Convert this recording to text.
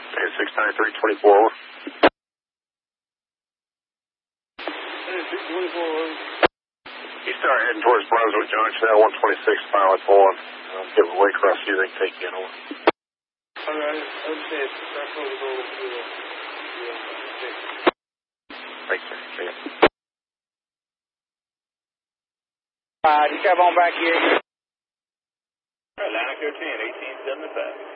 Okay, 69324, over. 624, You start heading towards Brunswick Junction, that 126 pilot pulling. Give it away across here, they can take you in, over. Alright, understand. That's what we're going to do. Thanks, sir. See ya. Just come on back here. Atlantic 13, 1875.